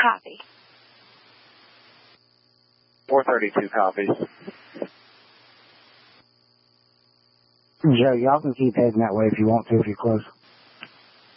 Copy. 432 copies. Joe, y'all can keep heading that way if you want to, if you're close.